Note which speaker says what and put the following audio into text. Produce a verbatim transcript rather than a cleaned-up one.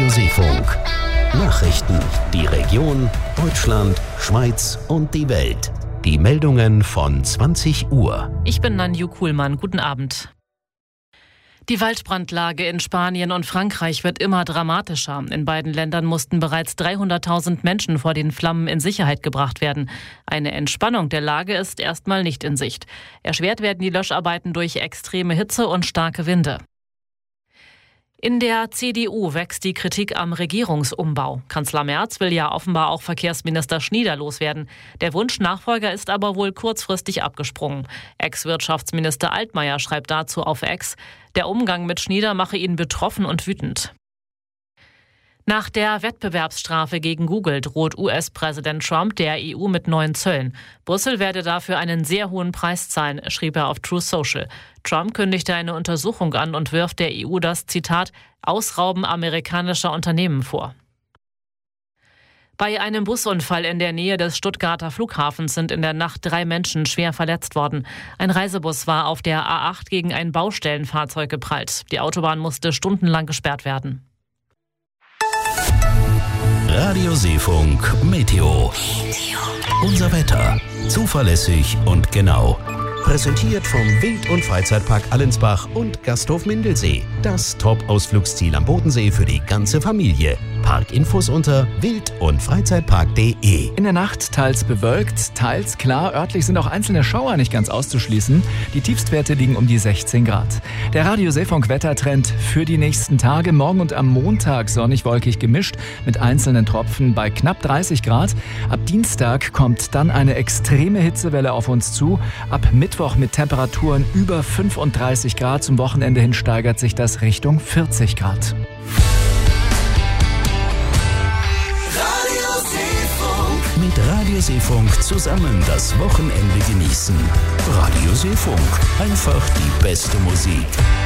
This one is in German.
Speaker 1: Radioseefunk. Nachrichten, die Region, Deutschland, Schweiz und die Welt. Die Meldungen von zwanzig Uhr.
Speaker 2: Ich bin Nanju Kuhlmann. Guten Abend. Die Waldbrandlage in Spanien und Frankreich wird immer dramatischer. In beiden Ländern mussten bereits dreihunderttausend Menschen vor den Flammen in Sicherheit gebracht werden. Eine Entspannung der Lage ist erstmal nicht in Sicht. Erschwert werden die Löscharbeiten durch extreme Hitze und starke Winde. In der C D U wächst die Kritik am Regierungsumbau. Kanzler Merz will ja offenbar auch Verkehrsminister Schnieder loswerden. Der Wunsch Nachfolger ist aber wohl kurzfristig abgesprungen. Ex-Wirtschaftsminister Altmaier schreibt dazu auf X, der Umgang mit Schnieder mache ihn betroffen und wütend. Nach der Wettbewerbsstrafe gegen Google droht U S-Präsident Trump der E U mit neuen Zöllen. Brüssel werde dafür einen sehr hohen Preis zahlen, schrieb er auf Truth Social. Trump kündigte eine Untersuchung an und wirft der E U das, Zitat, Ausrauben amerikanischer Unternehmen vor. Bei einem Busunfall in der Nähe des Stuttgarter Flughafens sind in der Nacht drei Menschen schwer verletzt worden. Ein Reisebus war auf der A acht gegen ein Baustellenfahrzeug geprallt. Die Autobahn musste stundenlang gesperrt werden.
Speaker 1: Radioseefunk Meteo. Unser Wetter. Zuverlässig und genau. Präsentiert vom Wild- und Freizeitpark Allensbach und Gasthof Mindelsee. Das Top-Ausflugsziel am Bodensee für die ganze Familie. Parkinfos unter wild- und freizeitpark punkt de.
Speaker 3: In der Nacht teils bewölkt, teils klar. Örtlich sind auch einzelne Schauer nicht ganz auszuschließen. Die Tiefstwerte liegen um die sechzehn Grad. Der Radio-Seefunk-Wettertrend für die nächsten Tage. Morgen und am Montag sonnig-wolkig gemischt mit einzelnen Tropfen bei knapp dreißig Grad. Ab Dienstag kommt dann eine extreme Hitzewelle auf uns zu. Ab Mittwoch mit Temperaturen über fünfunddreißig Grad. Zum Wochenende hin steigert sich das Richtung vierzig Grad.
Speaker 1: Mit Radioseefunk zusammen das Wochenende genießen. Radioseefunk. Einfach die beste Musik.